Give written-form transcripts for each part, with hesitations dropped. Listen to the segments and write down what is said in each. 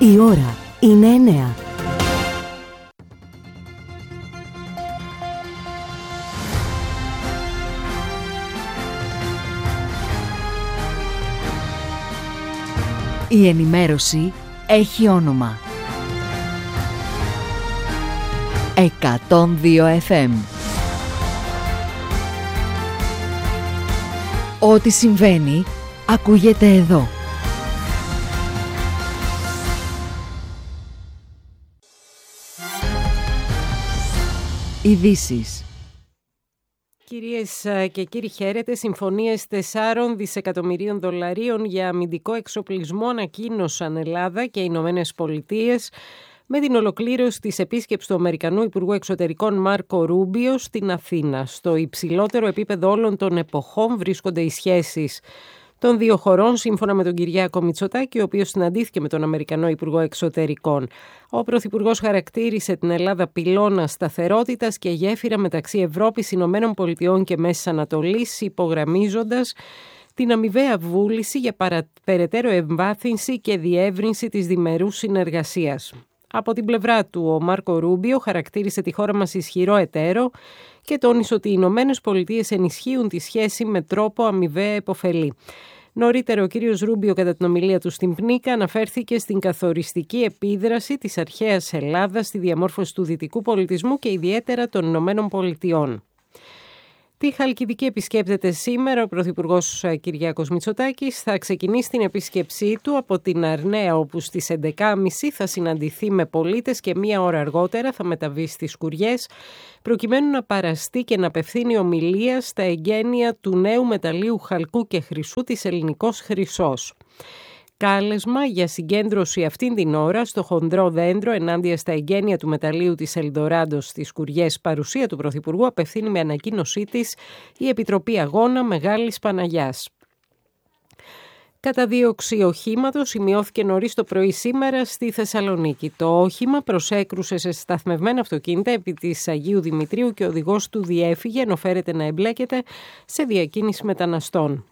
Η ώρα είναι 9. Η ενημέρωση έχει όνομα. 102 FM. Ό,τι συμβαίνει, ακούγεται εδώ. Ειδήσεις. Κυρίες και κύριοι, χαίρετε. Συμφωνίες 4 δισεκατομμυρίων δολαρίων για αμυντικό εξοπλισμό ανακοίνωσαν Ελλάδα και οι Ηνωμένες Πολιτείες με την ολοκλήρωση της επίσκεψης του Αμερικανού Υπουργού Εξωτερικών Μάρκο Ρούμπιο στην Αθήνα. Στο υψηλότερο επίπεδο όλων των εποχών βρίσκονται οι σχέσεις των δύο χωρών, σύμφωνα με τον Κυριάκο Μητσοτάκη, ο οποίος συναντήθηκε με τον Αμερικανό Υπουργό Εξωτερικών. Ο Πρωθυπουργός χαρακτήρισε την Ελλάδα πυλώνα σταθερότητας και γέφυρα μεταξύ Ευρώπης, Ηνωμένων Πολιτειών και Μέσης Ανατολής, υπογραμμίζοντας την αμοιβαία βούληση για περαιτέρω εμβάθυνση και διεύρυνση της διμερούς συνεργασίας. Από την πλευρά του, ο Μάρκο Ρούμπιο χαρακτήρισε τη χώρα μας ισχυρό εταίρο και τόνισε ότι οι Ηνωμένες Πολιτείες ενισχύουν τη σχέση με τρόπο αμοιβαία επωφελή. Νωρίτερα, ο κύριος Ρούμπιο, κατά την ομιλία του στην Πνίκα, αναφέρθηκε στην καθοριστική επίδραση της αρχαίας Ελλάδας στη διαμόρφωση του δυτικού πολιτισμού και ιδιαίτερα των Ηνωμένων Πολιτειών. Τη Χαλκιδική επισκέπτεται σήμερα ο Πρωθυπουργός Κυριάκος Μητσοτάκης. Θα ξεκινήσει την επίσκεψή του από την Αρναία, όπου στις 11.30 θα συναντηθεί με πολίτες και μία ώρα αργότερα θα μεταβεί στις Κουριές, προκειμένου να παραστεί και να απευθύνει ομιλία στα εγγένεια του νέου μεταλλείου χαλκού και χρυσού της Ελληνικός Χρυσός. Κάλεσμα για συγκέντρωση αυτήν την ώρα στο Χονδρό Δέντρο ενάντια στα εγγένεια του μεταλλείου της Ελντοράντο στις Κουριές, παρουσία του Πρωθυπουργού απευθύνει με ανακοίνωσή της η Επιτροπή Αγώνα Μεγάλης Παναγιάς. Καταδίωξη οχήματος σημειώθηκε νωρίς το πρωί σήμερα στη Θεσσαλονίκη. Το όχημα προσέκρουσε σε σταθμευμένα αυτοκίνητα επί της Αγίου Δημητρίου και ο οδηγός του διέφυγε, ενώ φέρεται να εμπλέκεται σε διακίνηση μεταναστών.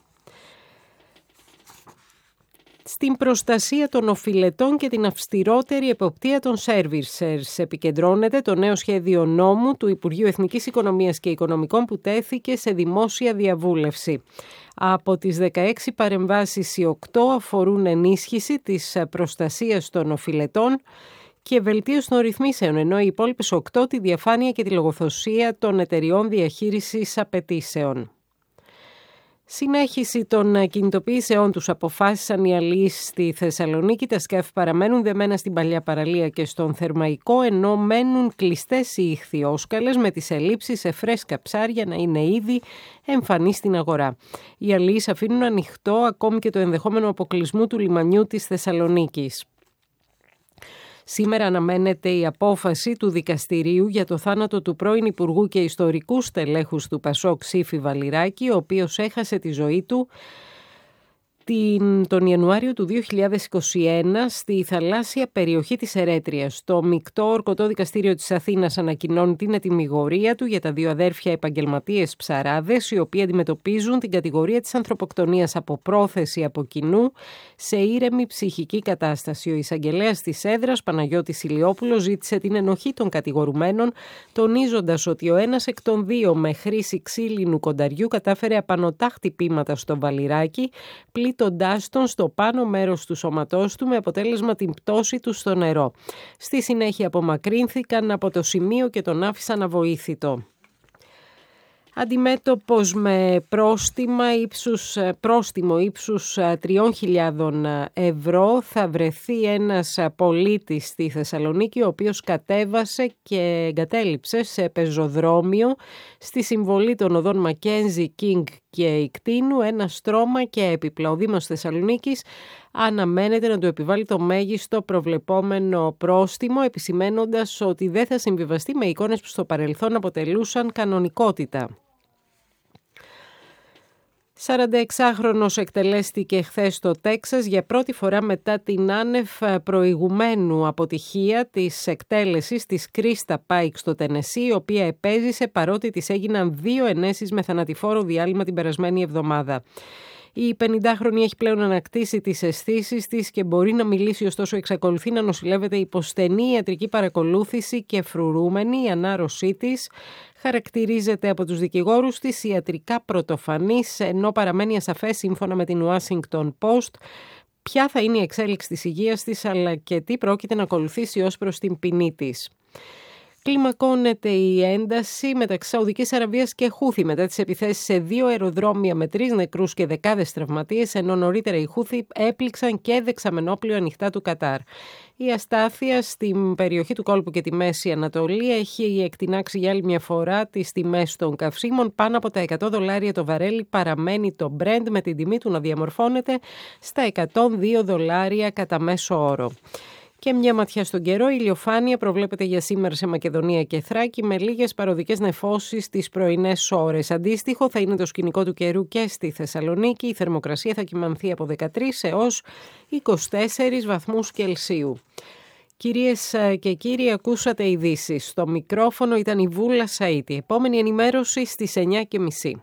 Στην προστασία των οφειλετών και την αυστηρότερη εποπτεία των servicers επικεντρώνεται το νέο σχέδιο νόμου του Υπουργείου Εθνικής Οικονομίας και Οικονομικών που τέθηκε σε δημόσια διαβούλευση. Από τις 16 παρεμβάσεις, οι 8 αφορούν ενίσχυση της προστασίας των οφειλετών και βελτίωση των ρυθμίσεων, ενώ οι υπόλοιπες 8 τη διαφάνεια και τη λογοδοσία των εταιριών διαχείρισης απαιτήσεων. Συνέχιση των κινητοποιήσεών τους αποφάσισαν οι αλλοίς στη Θεσσαλονίκη. Τα σκάφη παραμένουν δεμένα στην παλιά παραλία και στον Θερμαϊκό, ενώ μένουν κλειστές οι ιχθυόσκαλες με τις ελλείψεις σε φρέσκα ψάρια να είναι ήδη εμφανή στην αγορά. Οι αλλοίς αφήνουν ανοιχτό ακόμη και το ενδεχόμενο αποκλεισμού του λιμανιού της Θεσσαλονίκης. Σήμερα αναμένεται η απόφαση του δικαστηρίου για το θάνατο του πρώην Υπουργού και ιστορικού στελέχους του Πασόκ Σύφη Βαλιράκη, ο οποίος έχασε τη ζωή του τον Ιανουάριο του 2021 στη θαλάσσια περιοχή της Ερέτριας. Το Μεικτό Ορκωτό Δικαστήριο της Αθήνας ανακοινώνει την ετυμηγορία του για τα δύο αδέρφια επαγγελματίες ψαράδες, οι οποίοι αντιμετωπίζουν την κατηγορία της ανθρωποκτονίας από πρόθεση από κοινού σε ήρεμη ψυχική κατάσταση. Ο εισαγγελέας της έδρας, Παναγιώτης Ηλιόπουλος, ζήτησε την ενοχή των κατηγορουμένων, τονίζοντας ότι ο ένας εκ των δύο με χρήση ξύλινου κονταριού κατάφερε απανωτά χτυπήματα στο Βαλιράκι, πλήττοντάς τον στο πάνω μέρος του σώματός του με αποτέλεσμα την πτώση του στο νερό. Στη συνέχεια απομακρύνθηκαν από το σημείο και τον άφησαν αβοήθητο. Αντιμέτωπος με πρόστιμο ύψους 3.000 ευρώ θα βρεθεί ένας πολίτης στη Θεσσαλονίκη, ο οποίος κατέβασε και εγκατέλειψε σε πεζοδρόμιο στη συμβολή των οδών Μακένζι, Κίνγκ και Ικτίνου ένα στρώμα και έπιπλα. Ο Δήμος Θεσσαλονίκης αναμένεται να του επιβάλλει το μέγιστο προβλεπόμενο πρόστιμο, επισημένοντας ότι δεν θα συμβιβαστεί με εικόνες που στο παρελθόν αποτελούσαν κανονικότητα. 46χρονος εκτελέστηκε χθες στο Τέξας για πρώτη φορά μετά την άνευ προηγουμένου αποτυχία της εκτέλεσης της Κρίστα Πάικ στο Τενεσί, η οποία επέζησε παρότι της έγιναν 2 ενέσεις με θανατηφόρο διάλειμμα την περασμένη εβδομάδα. Η 50χρονη έχει πλέον ανακτήσει τις αισθήσεις της και μπορεί να μιλήσει, ωστόσο εξακολουθεί να νοσηλεύεται υπό στενή ιατρική παρακολούθηση και φρουρούμενη. Η ανάρρωσή της χαρακτηρίζεται από τους δικηγόρους της ιατρικά πρωτοφανής, ενώ παραμένει ασαφές, σύμφωνα με την Washington Post, ποια θα είναι η εξέλιξη της υγείας της, αλλά και τι πρόκειται να ακολουθήσει ως προς την ποινή της. Κλιμακώνεται η ένταση μεταξύ Σαουδικής Αραβίας και Χούθη μετά τις επιθέσεις σε 2 αεροδρόμια με 3 νεκρούς και δεκάδες τραυματίες, ενώ νωρίτερα οι Χούθη έπληξαν και δεξαμενόπλαιο ανοιχτά του Κατάρ. Η αστάθεια στην περιοχή του κόλπου και τη Μέση Ανατολή έχει εκτινάξει για άλλη μια φορά τις τιμές των καυσίμων. Πάνω από τα $100 το βαρέλι παραμένει το Brent, με την τιμή του να διαμορφώνεται στα $102 κατά μέσο όρο. Και μια ματιά στον καιρό. Η ηλιοφάνεια προβλέπεται για σήμερα σε Μακεδονία και Θράκη, με λίγες παροδικές νεφώσεις τις πρωινές ώρες. Αντίστοιχο θα είναι το σκηνικό του καιρού και στη Θεσσαλονίκη. Η θερμοκρασία θα κυμανθεί από 13 έως 24 βαθμούς Κελσίου. Κυρίες και κύριοι, ακούσατε ειδήσεις. Στο μικρόφωνο ήταν η Βούλα Σαΐτη. Επόμενη ενημέρωση στις 9:30.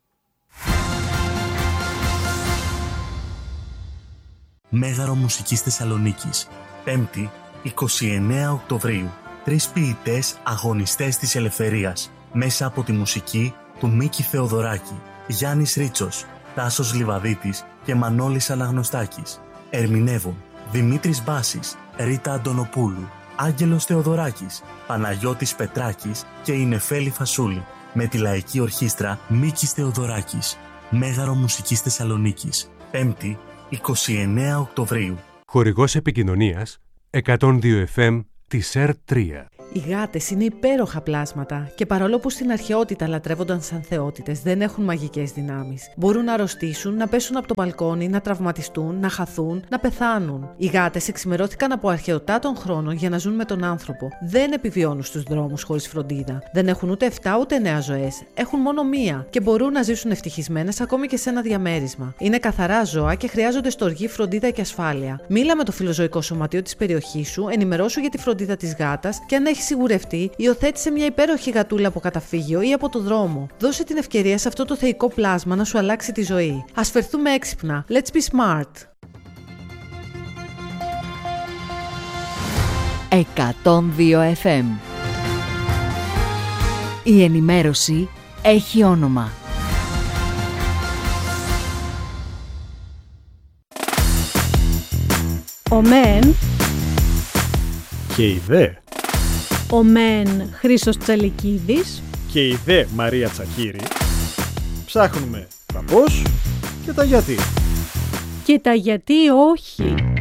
Μέγαρο Μουσικής Θεσσαλονίκης. 5η, 29 Οκτωβρίου. 3 ποιητές αγωνιστές της ελευθερίας. Μέσα από τη μουσική του Μίκη Θεοδωράκη, Γιάννης Ρίτσος, Τάσος Λιβαδίτης και Μανώλης Αναγνωστάκης. Ερμηνεύουν Δημήτρης Μπάσης, Ρίτα Αντωνοπούλου, Άγγελος Θεοδωράκης, Παναγιώτης Πετράκης και η Νεφέλη Φασούλη. Με τη Λαϊκή Ορχήστρα Μίκης Θεοδωράκης. Μέγαρο Μουσικής Θεσσαλονίκης. 5η, 29 Οκτωβρίου. Χορηγός επικοινωνίας 102 FM της ΕΡΤ3. Οι γάτες είναι υπέροχα πλάσματα και παρόλο που στην αρχαιότητα λατρεύονταν σαν θεότητες, δεν έχουν μαγικές δυνάμεις. Μπορούν να αρρωστήσουν, να πέσουν από το μπαλκόνι, να τραυματιστούν, να χαθούν, να πεθάνουν. Οι γάτες εξημερώθηκαν από αρχαιοτά των χρόνων για να ζουν με τον άνθρωπο. Δεν επιβιώνουν στους δρόμους χωρίς φροντίδα. Δεν έχουν ούτε 7 ούτε 9 ζωές. Έχουν μόνο μία και μπορούν να ζήσουν ευτυχισμένες ακόμη και σε ένα διαμέρισμα. Είναι καθαρά ζώα και χρειάζονται στοργή, φροντίδα και ασφάλεια. Μίλα με το φιλοζωικό σωματείο της περιοχής σου, ενημερώσου για τη φροντίδα της γάτας και αν έχει σιγουρευτεί, υιοθέτησε μια υπέροχη γατούλα από καταφύγιο ή από το δρόμο. Δώσε την ευκαιρία σε αυτό το θεϊκό πλάσμα να σου αλλάξει τη ζωή. Ας φερθούμε έξυπνα. Let's be smart. 102 FM. Η ενημέρωση έχει όνομα. Ο μεν και η δε. Ο μεν Χρήστος Τσαλικίδης Και η δε Μαρία Τσακύρη. Ψάχνουμε τα πώς και τα γιατί. Και τα γιατί όχι.